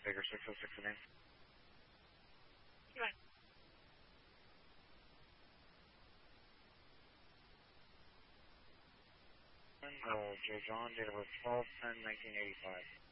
Baker 606 a name. Right. J. John, date of birth 12/10/1985.